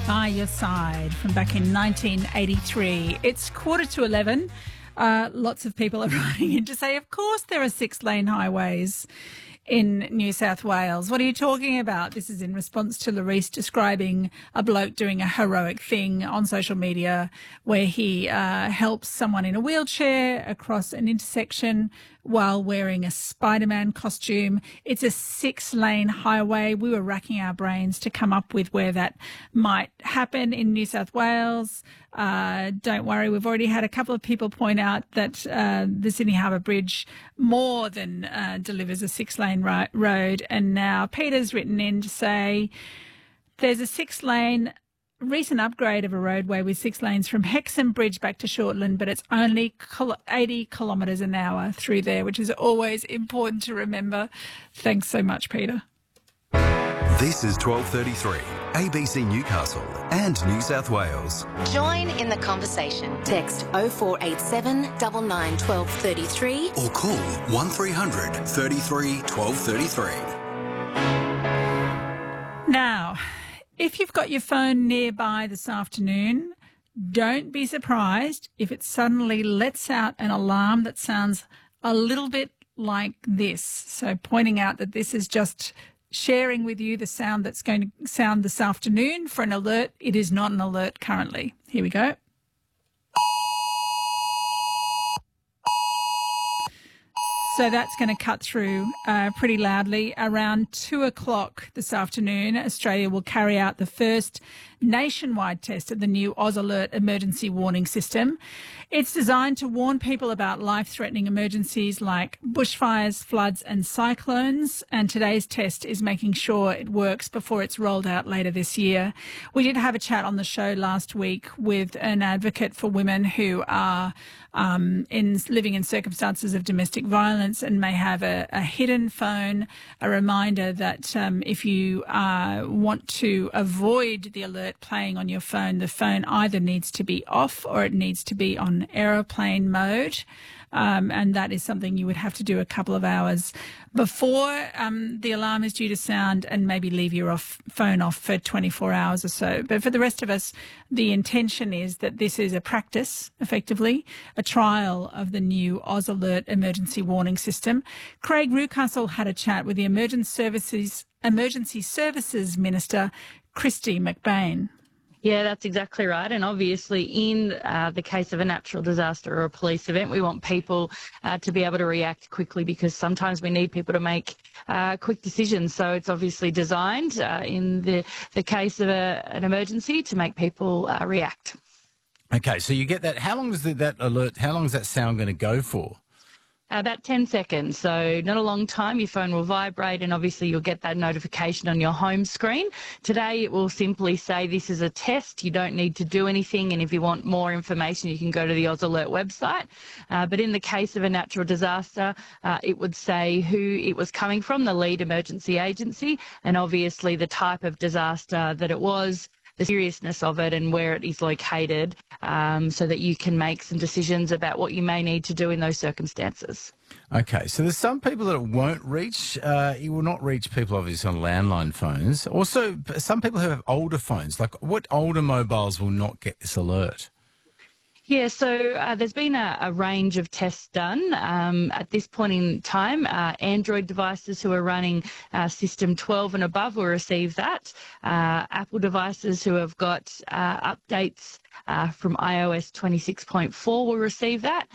By Your Side from back in 1983. It's 11:15. Lots of people are writing in to say, of course there are 6-lane highways in New South Wales. What are you talking about? This is in response to Larice describing a bloke doing a heroic thing on social media where he helps someone in a wheelchair across an intersection while wearing a Spider-Man costume. It's a 6-lane highway. We were racking our brains to come up with where that might happen in New South Wales. Don't worry, we've already had a couple of people point out that the Sydney Harbour Bridge more than delivers a 6-lane road. And now Peter's written in to say there's a 6-lane recent upgrade of a roadway with 6 lanes from Hexham Bridge back to Shortland, but it's only 80 kilometres an hour through there, which is always important to remember. Thanks so much, Peter. This is 12:33, ABC Newcastle and New South Wales. Join in the conversation. Text 0487 99 1233 Or call 1300 33 1233. Now, if you've got your phone nearby this afternoon, don't be surprised if it suddenly lets out an alarm that sounds a little bit like this. So pointing out that this is just sharing with you the sound that's going to sound this afternoon for an alert. It is not an alert currently. Here we go. So that's going to cut through pretty loudly. Around 2 o'clock this afternoon, Australia will carry out the first nationwide test of the new Oz Alert emergency warning system. It's designed to warn people about life-threatening emergencies like bushfires, floods and cyclones. And today's test is making sure it works before it's rolled out later this year. We did have a chat on the show last week with an advocate for women who are living in circumstances of domestic violence and may have a hidden phone, a reminder that if you want to avoid the alert playing on your phone, the phone either needs to be off or it needs to be on aeroplane mode. And that is something you would have to do a couple of hours before the alarm is due to sound, and maybe leave your phone off for 24 hours or so. But for the rest of us, the intention is that this is a practice, effectively, a trial of the new Oz Alert emergency warning system. Craig Rewcastle had a chat with the Emergency Services Minister, Kristy McBain. Yeah, that's exactly right. And obviously in the case of a natural disaster or a police event, we want people to be able to react quickly, because sometimes we need people to make quick decisions. So it's obviously designed in the case of an emergency to make people react. Okay, so you get that. How long is that alert, how long is that sound going to go for? About 10 seconds, so not a long time. Your phone will vibrate and obviously you'll get that notification on your home screen. Today it will simply say this is a test, you don't need to do anything, and if you want more information you can go to the Oz Alert website. But in the case of a natural disaster, it would say who it was coming from, the lead emergency agency, and obviously the type of disaster that it was, the seriousness of it and where it is located, so that you can make some decisions about what you may need to do in those circumstances. Okay, so there's some people that it won't reach. It will not reach people obviously on landline phones. Also, some people who have older phones, like what older mobiles will not get this alert? Yeah, so there's been a range of tests done. At this point in time, Android devices who are running System 12 and above will receive that. Apple devices who have got updates from iOS 26.4 will receive that.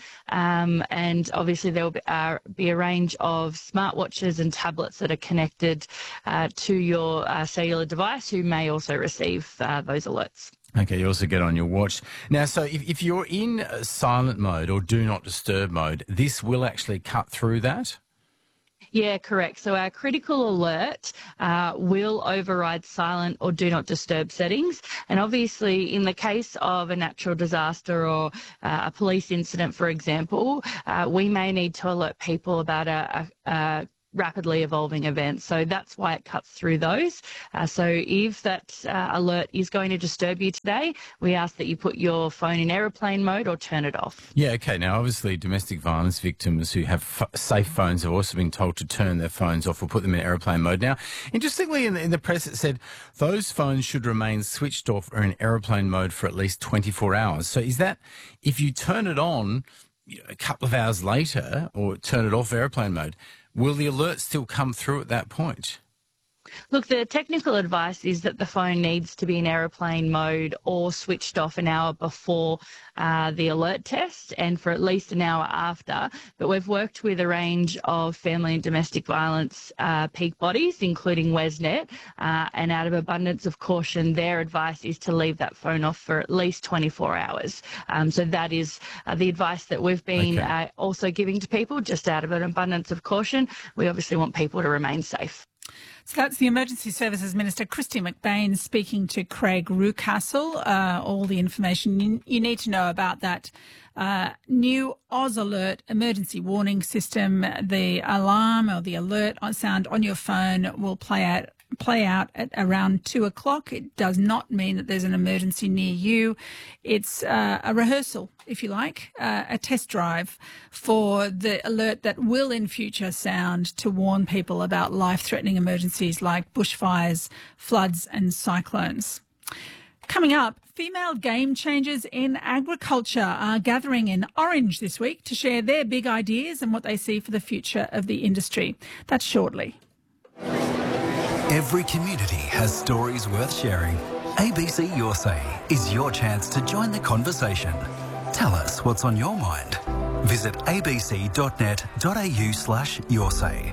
And obviously there will be a range of smartwatches and tablets that are connected to your cellular device who may also receive those alerts. Okay, you also get on your watch. Now, so if you're in silent mode or do not disturb mode, this will actually cut through that? Yeah, correct. So our critical alert will override silent or do not disturb settings. And obviously in the case of a natural disaster or a police incident, for example, we may need to alert people about a rapidly evolving events. So that's why it cuts through those. So if that alert is going to disturb you today, we ask that you put your phone in aeroplane mode or turn it off. Yeah, okay. Now, obviously, domestic violence victims who have safe phones have also been told to turn their phones off or put them in aeroplane mode. Now, interestingly, in the press, it said those phones should remain switched off or in aeroplane mode for at least 24 hours. So is that if you turn it on a couple of hours later or turn it off airplane mode, will the alert still come through at that point? Look, the technical advice is that the phone needs to be in aeroplane mode or switched off an hour before the alert test and for at least an hour after. But we've worked with a range of family and domestic violence peak bodies, including WesNet, and out of abundance of caution, their advice is to leave that phone off for at least 24 hours. So that is the advice that we've been also giving to people, just out of an abundance of caution. We obviously want people to remain safe. So that's the Emergency Services Minister, Christy McBain, speaking to Craig Rucastle. All the information you need to know about that new Oz Alert emergency warning system. The alarm or the alert sound on your phone will play out at around 2 o'clock. It does not mean that there's an emergency near you. It's a rehearsal, if you like, a test drive for the alert that will in future sound to warn people about life-threatening emergencies like bushfires, floods and cyclones. Coming up, female game changers in agriculture are gathering in Orange this week to share their big ideas and what they see for the future of the industry. That's shortly. Every community has stories worth sharing. ABC Your Say is your chance to join the conversation. Tell us what's on your mind. Visit abc.net.au/yoursay.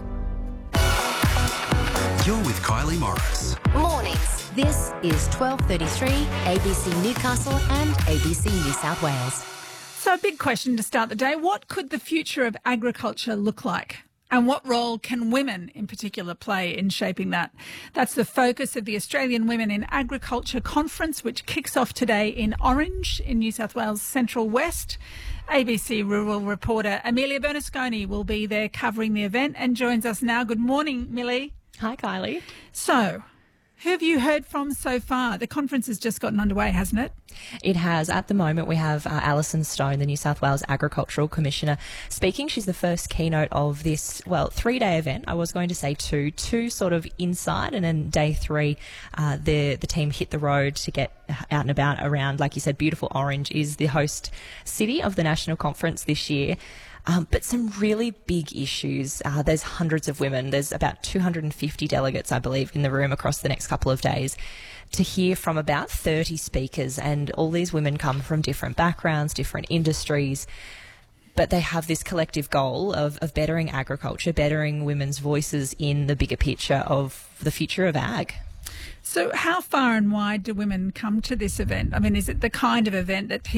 You're with Kylie Morris. Mornings. This is 12:33 ABC Newcastle and ABC New South Wales. So a big question to start the day. What could the future of agriculture look like? And what role can women in particular play in shaping that? That's the focus of the Australian Women in Agriculture Conference, which kicks off today in Orange in New South Wales Central West. ABC rural reporter Amelia Bernasconi will be there covering the event and joins us now. Good morning, Millie. Hi, Kylie. So, who have you heard from so far? The conference has just gotten underway, hasn't it? It has. At the moment, we have Alison Stone, the New South Wales Agricultural Commissioner, speaking. She's the first keynote of this, 3-day event. I was going to say two sort of inside, and then day 3, the team hit the road to get out and about around, like you said, beautiful Orange is the host city of the national conference this year. But some really big issues. There's hundreds of women. There's about 250 delegates, I believe, in the room across the next couple of days to hear from about 30 speakers. And all these women come from different backgrounds, different industries. But they have this collective goal of bettering agriculture, bettering women's voices in the bigger picture of the future of ag. So how far and wide do women come to this event? I mean, is it the kind of event that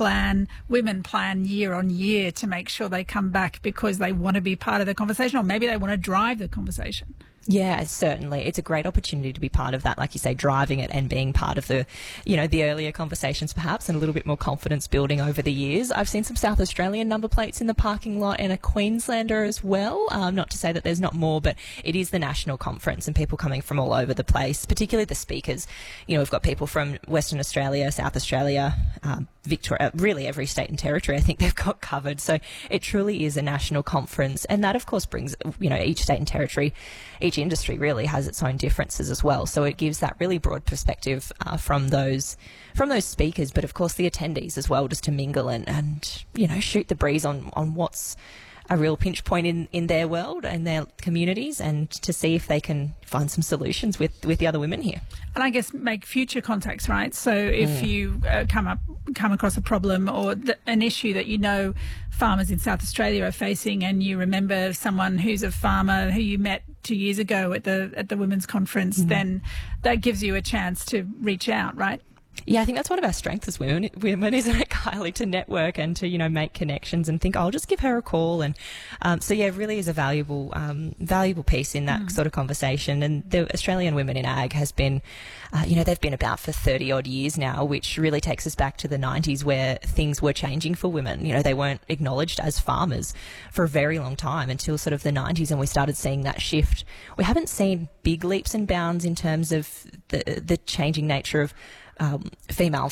women plan year on year to make sure they come back because they want to be part of the conversation, or maybe they want to drive the conversation? Yeah, certainly. It's a great opportunity to be part of that, like you say, driving it and being part of the, the earlier conversations perhaps, and a little bit more confidence building over the years. I've seen some South Australian number plates in the parking lot and a Queenslander as well. Not to say that there's not more, but it is the national conference and people coming from all over the place, particularly the speakers. We've got people from Western Australia, South Australia, Victoria, really every state and territory I think they've got covered. So it truly is a national conference. And that, of course, brings, each state and territory, each industry really has its own differences as well. So it gives that really broad perspective from those speakers, but of course the attendees as well, just to mingle and shoot the breeze on what's a real pinch point in their world and their communities, and to see if they can find some solutions with the other women here. And I guess make future contacts, right? So if you come across a problem or an issue that farmers in South Australia are facing, and you remember someone who's a farmer who you met 2 years ago at the women's conference, then that gives you a chance to reach out, right? Yeah, I think that's one of our strengths as women, isn't it, Kylie, to network and to, make connections and think, I'll just give her a call. And so, yeah, it really is a valuable piece in that sort of conversation. And the Australian Women in Ag has been, they've been about for 30 odd years now, which really takes us back to the 90s where things were changing for women. They weren't acknowledged as farmers for a very long time until sort of the 90s, and we started seeing that shift. We haven't seen big leaps and bounds in terms of the changing nature of female